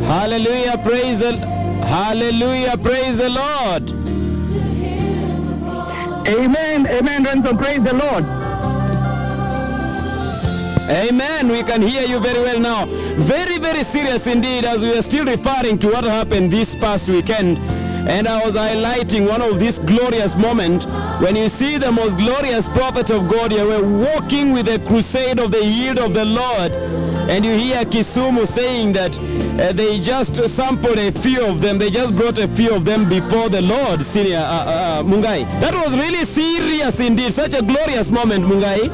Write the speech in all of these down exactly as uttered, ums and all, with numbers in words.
Hallelujah, praise the Hallelujah, praise the Lord. Amen, amen, Ransom, praise the Lord. Amen, we can hear you very well now. Very, very serious indeed, as we are still referring to what happened this past weekend. And I was highlighting one of these glorious moments when you see the most glorious prophets of God here were walking with the crusade of the yield of the Lord. And you hear Kisumu saying that uh, they just sampled a few of them. They just brought a few of them before the Lord, Senior uh, uh, Mungai. That was really serious indeed. Such a glorious moment, Mungai.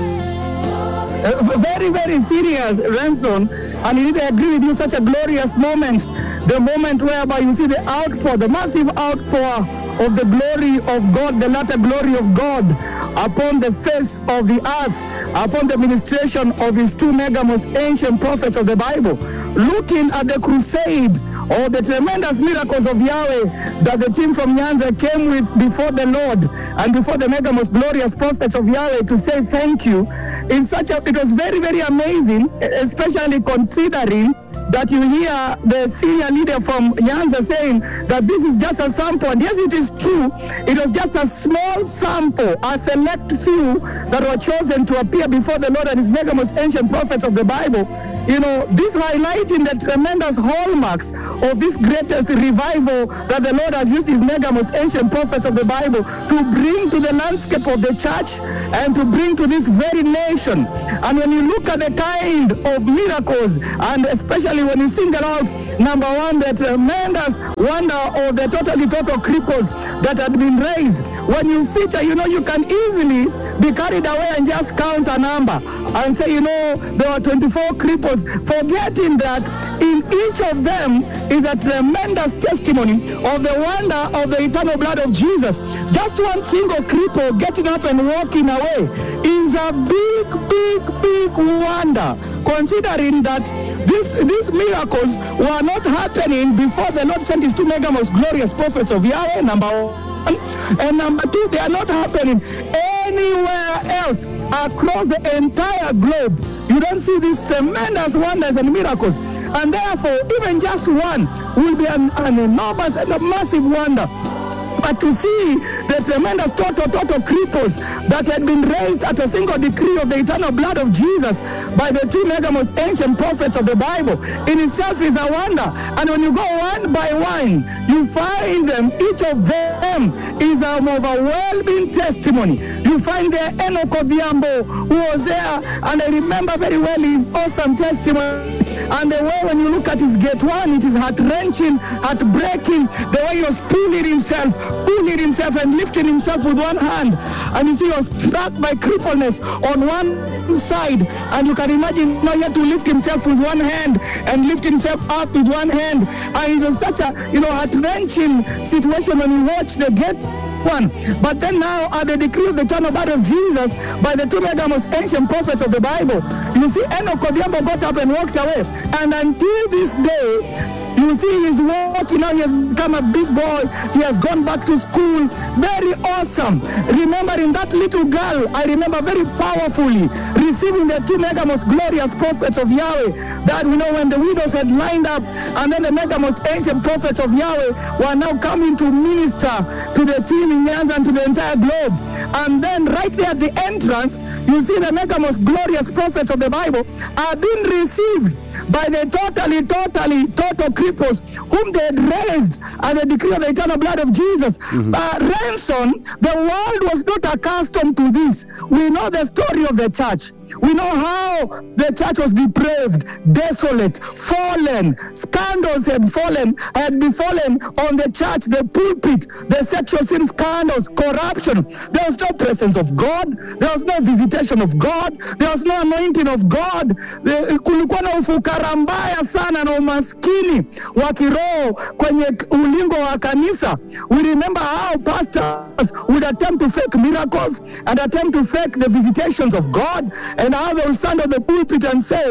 Uh, very, very serious, Ransom. And indeed, I agree with you, such a glorious moment. The moment whereby you see the outpour, the massive outpour of the glory of God, the latter glory of God upon the face of the earth, upon the ministration of his two mega most ancient prophets of the Bible, looking at the crusade or the tremendous miracles of Yahweh that the team from Nyanza came with before the Lord and before the mega most glorious prophets of Yahweh to say thank you. In such a, it was very, very amazing, especially considering that you hear the senior leader from Nyanza saying that this is just a sample. And yes, it is true. It was just a small sample, a select few that were chosen to appear before the Lord and his mega most ancient prophets of the Bible. You know, this highlighting the tremendous hallmarks of this greatest revival that the Lord has used his mega most ancient prophets of the Bible to bring to the landscape of the church and to bring to this very nation. And when you look at the kind of miracles, and especially when you single out, number one, the tremendous wonder of the totally total cripples that had been raised. When you feature, you know, you can easily be carried away and just count a number and say, you know, there were twenty-four cripples, forgetting that in each of them is a tremendous testimony of the wonder of the eternal blood of Jesus. Just one single cripple getting up and walking away is a big, big, big wonder, considering that this, these miracles were not happening before the Lord sent his two mega most glorious prophets of Yahweh, number one. And number two, they are not happening anywhere else across the entire globe. You don't see these tremendous wonders and miracles. And therefore, even just one will be an, an enormous and a massive wonder. But to see the tremendous total, total cripples that had been raised at a single decree of the eternal blood of Jesus by the two mega most ancient prophets of the Bible in itself is a wonder. And when you go one by one, you find them, each of them is an overwhelming testimony. You find there Enoch Odhiambo, who was there, and I remember very well his awesome testimony. And the way when you look at his gate one, it is heart-wrenching, heart-breaking, the way he was pulling himself, pulling himself and lifting himself with one hand. And you see, he was struck by crippleness on one side. And you can imagine now he had to lift himself with one hand and lift himself up with one hand. And it was such a, you know, heart-wrenching situation when you watch the gate one. But then now, at the decree of the eternal blood of Jesus, by the two mega most ancient prophets of the Bible, you see Enoch Odhiambo got up and walked away. And until this day, you see he's walking now, he has become a big boy, he has gone back to school. Very awesome. Remembering that little girl, I remember very powerfully receiving the two mega most glorious prophets of Yahweh, that we know when the widows had lined up, and then the mega most ancient prophets of Yahweh were now coming to minister to the team in Nyanza and to the entire globe. And then right there at the entrance, you see the mega most glorious prophets of the Bible are being received by the totally, totally, total cripples whom they had raised at the decree of the eternal blood of Jesus. Mm-hmm. Uh, Ransom, the world was not accustomed to this. We know the story of the church. We know how the church was depraved, desolate, fallen. Scandals had fallen, had befallen on the church, the pulpit, the sexual sin scandals, corruption. There was no presence of God. There was no visitation of God. There was no anointing of God. Kulikuwa na ufukara mbaya sana na umaskini wa kiroho kwenye ulingo wa kanisa. We remember how pastors would attempt to fake miracles and attempt to fake the visitations of God, and how they would stand on the pulpit and say,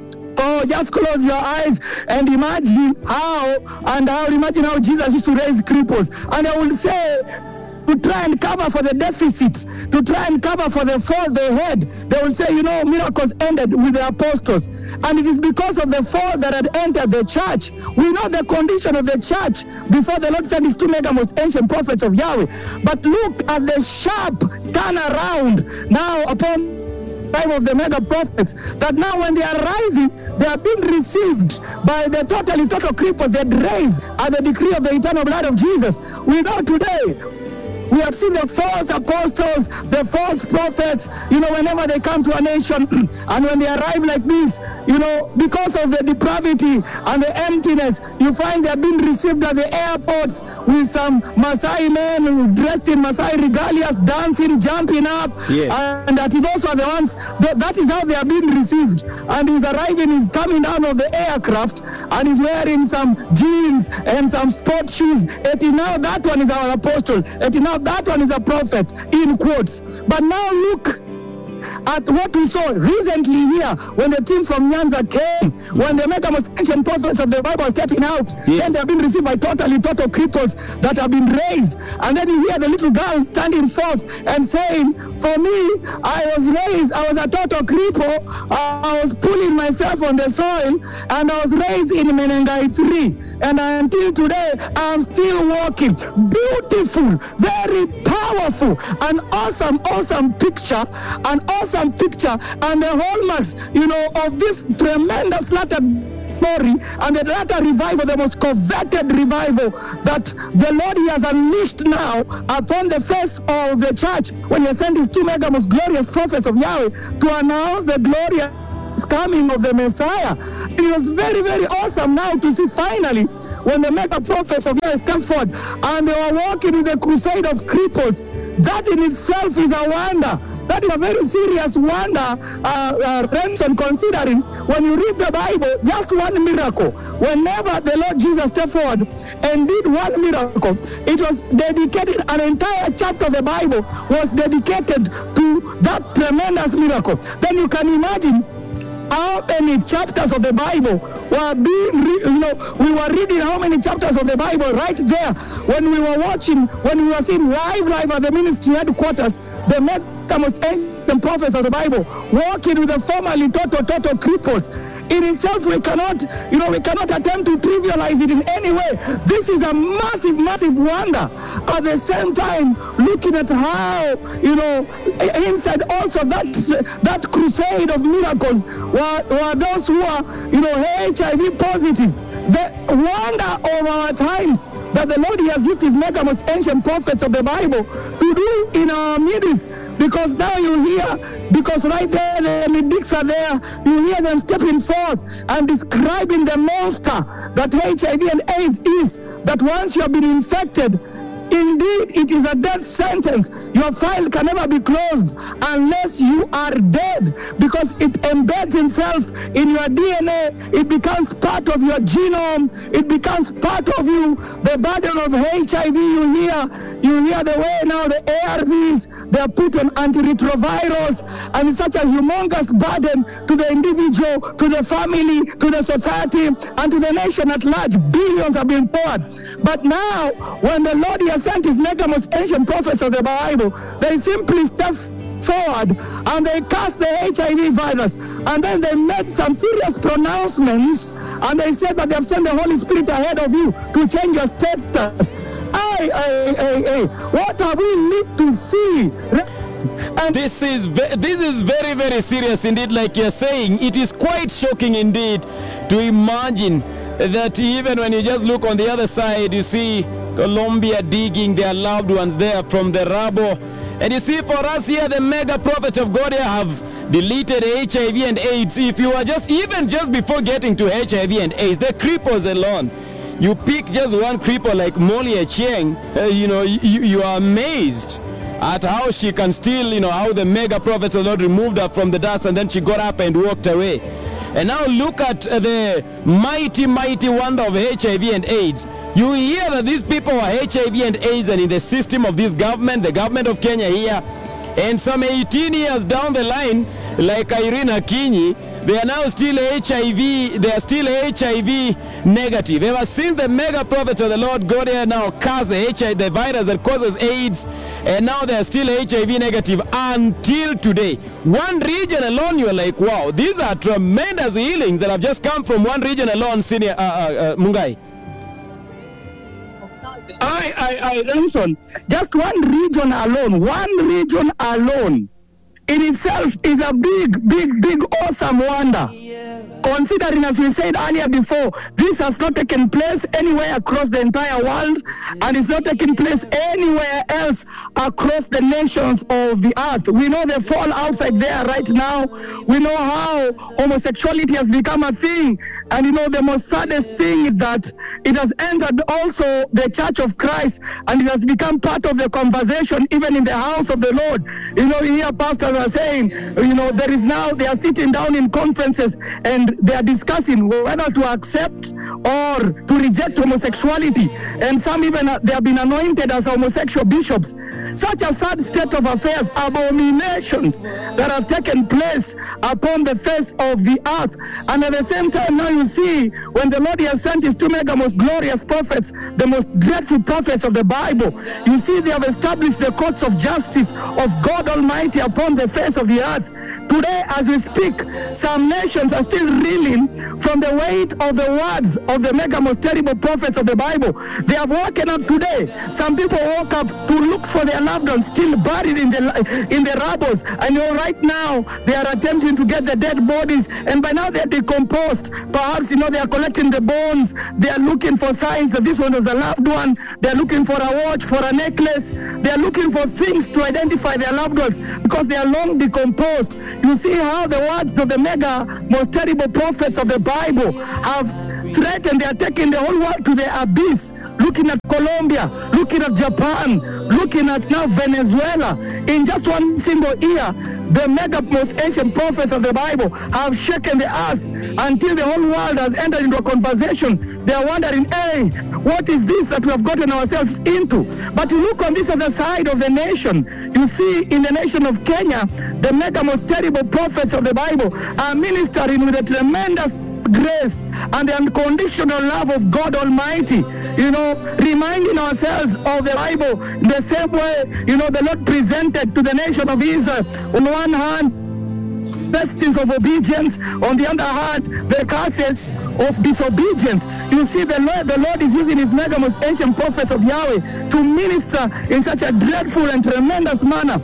oh, just close your eyes and imagine how, and I'll imagine how Jesus used to raise cripples. And I will say, to try and cover for the deficit, to try and cover for the fall they had. They will say, you know, miracles ended with the apostles. And it is because of the fall that had entered the church. We know the condition of the church before the Lord sent his two mega most ancient prophets of Yahweh. But look at the sharp turnaround now upon five of the mega prophets, that now when they are arriving, they are being received by the totally total cripples that raised at the decree of the eternal blood of Jesus. We know today, we have seen the false apostles, the false prophets, you know, whenever they come to a nation and when they arrive like this, you know, because of the depravity and the emptiness, you find they are being received at the airports with some Maasai men dressed in Maasai regalias, dancing, jumping up. Yes. And that is also the ones, that, that is how they are being received. And he's arriving, he's coming down of the aircraft and he's wearing some jeans and some sport shoes. And now that one is our apostle. And now that one is a prophet, in quotes. But now look at what we saw recently here when the team from Nyanza came, when the mega most ancient prophets of the Bible are stepping out, yes. and they have been received by totally total cripples that have been raised. And then you hear the little girl standing forth and saying, for me, I was raised, I was a total cripple, uh, I was pulling myself on the soil, and I was raised in Menengai three. And until today, I'm still walking. Beautiful, very powerful, an awesome, awesome picture, an awesome picture, and the hallmarks, you know, of this tremendous latter glory and the latter revival, the most coveted revival that the Lord he has unleashed now upon the face of the church when he has sent his two mega most glorious prophets of Yahweh to announce the glorious coming of the Messiah. It was very, very awesome now to see finally when the mega prophets of Yahweh come forth and they were walking in the crusade of cripples. That in itself is a wonder. That is a very serious wonder, uh, uh, Renson, considering when you read the Bible, just one miracle. Whenever the Lord Jesus stepped forward and did one miracle, it was dedicated, an entire chapter of the Bible was dedicated to that tremendous miracle. Then you can imagine how many chapters of the Bible were being, re- you know, we were reading how many chapters of the Bible right there when we were watching, when we were seeing live, live at the ministry headquarters, the mega most ancient prophets of the Bible, walking with the formerly total, total cripples. In itself, we cannot, you know, we cannot attempt to trivialize it in any way. This is a massive, massive wonder. At the same time, looking at how, you know, inside also that that crusade of miracles were, were those who are, you know, H I V positive. The wonder of our times that the Lord he has used his mega most ancient prophets of the Bible to do in our midst. Because now you hear, because right there the medics are there, you hear them stepping forth and describing the monster that H I V and AIDS is, that once you have been infected, indeed it is a death sentence. Your file can never be closed unless you are dead, because it embeds itself in your D N A. It becomes part of your genome. It becomes part of you. The burden of H I V, you hear, you hear the way now the A R Vs, they are put on antiretrovirals, and it's such a humongous burden to the individual, to the family, to the society, and to the nation at large. Billions have been poured. But now, when the Lord has sent his mega most ancient prophets of the Bible, they simply step forward and they cast the H I V virus, and then they made some serious pronouncements, and they said that they have sent the Holy Spirit ahead of you to change your status. Hey, hey, hey, hey, what have we lived to see? And this is ve- this is very, very serious indeed. Like you're saying, it is quite shocking indeed to imagine that even when you just look on the other side, you see Colombia digging their loved ones there from the rubble. And you see, for us here, the mega prophets of God here have deleted H I V and AIDS. If you are just, even just before getting to H I V and AIDS, the cripples alone, you pick just one cripple like Molly Achieng, uh, you know, you, you are amazed at how she can still, you know, how the mega prophets of God removed her from the dust and then she got up and walked away. And now look at uh, the mighty, mighty wonder of H I V and AIDS. You hear that these people are H I V and AIDS and in the system of this government, the government of Kenya here, and some eighteen years down the line, like Irene Akinyi, they are now still H I V, they are still H I V negative. Ever since the mega prophets of the Lord God here now cast the H I V, the virus that causes AIDS, and now they are still H I V negative until today. One region alone, you're like, wow, these are tremendous healings that have just come from one region alone, Senior uh, uh, uh, Mungai. I, I, I, Ranson, just one region alone, one region alone in itself is a big, big, big, awesome wonder. Considering, as we said earlier before, this has not taken place anywhere across the entire world, and it's not taking place anywhere else across the nations of the earth. We know they fall outside there right now. We know how homosexuality has become a thing. And you know, the most saddest thing is that it has entered also the Church of Christ, and it has become part of the conversation even in the house of the Lord. You know, you hear pastors are saying, you know, there is now, they are sitting down in conferences and they are discussing whether to accept or to reject homosexuality. And some even, uh, they have been anointed as homosexual bishops. Such a sad state of affairs, abominations that have taken place upon the face of the earth. And at the same time, now you see, when the Lord has sent his two mega most glorious prophets, the most dreadful prophets of the Bible, you see they have established the courts of justice of God Almighty upon the face of the earth. Today, as we speak, some nations are still reeling from the weight of the words of the mega most terrible prophets of the Bible. They have woken up today. Some people woke up to look for their loved ones still buried in the in the rubble. And you know, right now, they are attempting to get the dead bodies. And by now, they are decomposed. Perhaps, you know, they are collecting the bones. They are looking for signs that this one was a loved one. They are looking for a watch, for a necklace. They are looking for things to identify their loved ones because they are long decomposed. You see how the words of the mega most terrible prophets of the Bible have threatened. They are taking the whole world to the abyss. Looking at Colombia, looking at Japan, looking at now Venezuela. In just one single year, the mega most ancient prophets of the Bible have shaken the earth until the whole world has entered into a conversation. They are wondering, hey, what is this that we have gotten ourselves into? But you look on this other side of the nation, you see in the nation of Kenya, the mega most terrible prophets of the Bible are ministering with a tremendous grace and the unconditional love of God Almighty, you know, reminding ourselves of the Bible the same way, you know, the Lord presented to the nation of Israel. On one hand, blessings of obedience, on the other hand, the curses of disobedience. You see, the Lord, the Lord is using his mega most ancient prophets of Yahweh to minister in such a dreadful and tremendous manner.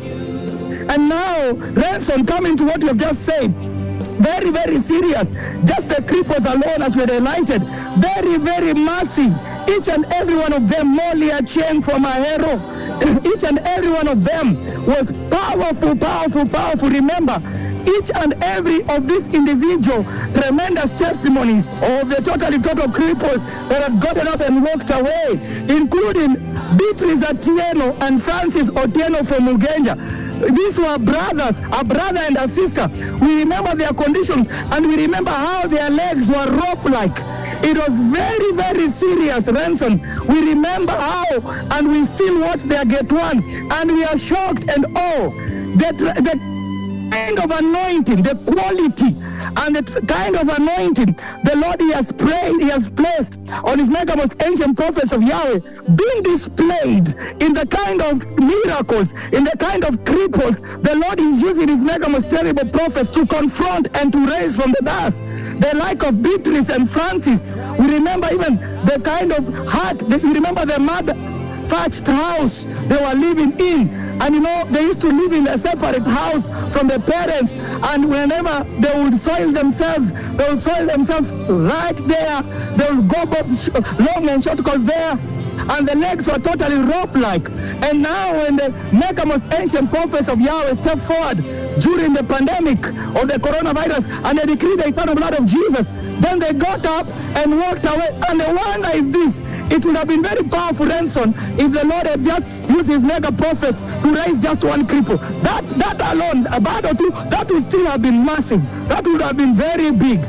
And now, Ransom, coming to what you have just said, very, very serious. Just the cripples alone, as we were enlightened, very, very massive. Each and every one of them, Molly Achieng from Ahero, each and every one of them was powerful, powerful, powerful. Remember, each and every of these individual tremendous testimonies of the totally total cripples that have gotten up and walked away, including Beatrice Atieno and Francis Otieno from Mugenja. These were brothers, a brother and a sister. We remember their conditions, and we remember how their legs were rope-like. It was very, very serious, Ransom. We remember how, and we still watch their Get One, and we are shocked and oh, that the kind of anointing, the quality and the kind of anointing the Lord he has prayed, he has placed on his mega most ancient prophets of Yahweh, being displayed in the kind of miracles, in the kind of cripples the Lord is using his mega most terrible prophets to confront and to raise from the dust. The like of Beatrice and Francis. We remember even the kind of heart, we remember the mother thatched house they were living in. And you know, they used to live in a separate house from the parents, and whenever they would soil themselves, they would soil themselves right there. They would go both long and short cut there, and the legs were totally rope-like. And now when the mega most ancient prophets of Yahweh stepped forward during the pandemic of the coronavirus and they decreed the eternal blood of Jesus, then they got up and walked away. And the wonder is this: it would have been very powerful, Ransom, if the Lord had just used his mega prophets to raise just one cripple. That that alone, a bad or two, that would still have been massive. That would have been very big. But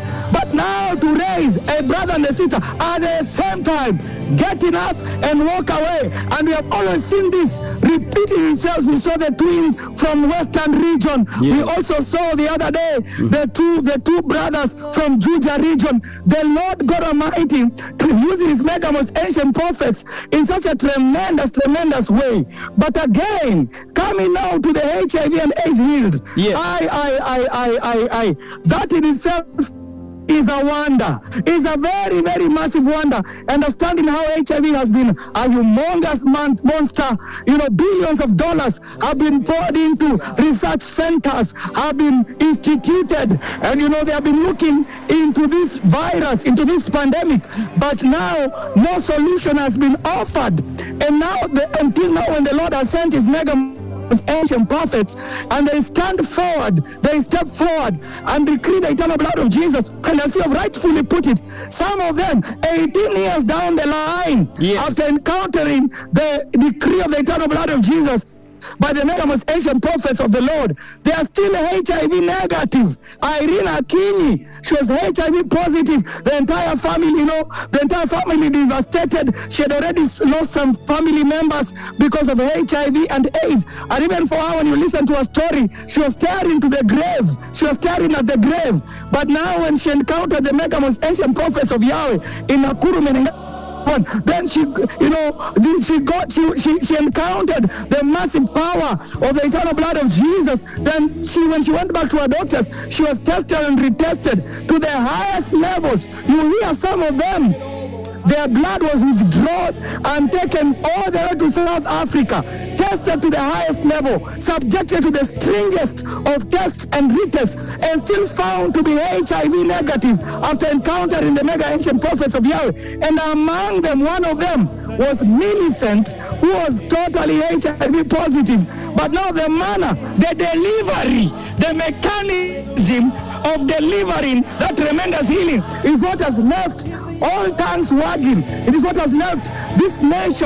but now to raise a brother and a sister at the same time, getting up and walk away. And we have always seen this repeating itself. We saw the twins from Western region. Yeah. We also saw the other day mm-hmm. the two the two brothers from Judah region. The Lord God Almighty using his mega most ancient prophets in such a tremendous, tremendous way. But again, coming now to the H I V and AIDS healed. Yes. I, I, I, I, I, I, that in itself is a wonder, is a very, very massive wonder. Understanding how H I V has been a humongous mon- monster, you know, billions of dollars have been poured into research centers, have been instituted, and you know, they have been looking into this virus, into this pandemic, but now no solution has been offered. And now, the, until now, when the Lord has sent his mega ancient prophets, and they stand forward, they step forward and decree the eternal blood of Jesus. And as you have rightfully put it, some of them eighteen years down the line, yes. after encountering the decree of the eternal blood of Jesus by the mega most ancient prophets of the Lord, they are still H I V negative. Irene Akinyi, she was H I V positive. The entire family, you know, the entire family devastated. She had already lost some family members because of H I V and AIDS. And even for her, when you listen to her story, she was staring to the grave. She was staring at the grave. But now when she encountered the mega most ancient prophets of Yahweh in Nakuru, Menenga, then she, you know, she got, she, she, she encountered the massive power of the eternal blood of Jesus. Then she, when she went back to her doctors, she was tested and retested to the highest levels. You hear some of them, their blood was withdrawn and taken all the way to South Africa, tested to the highest level, subjected to the stringest of tests and retests, and still found to be H I V negative after encountering the mega ancient prophets of Yahweh. And among them, one of them was Millicent, who was totally H I V positive. But now the manner, the delivery, the mechanism of delivering that tremendous healing is what has left all tongues wagging. It is what has left this nation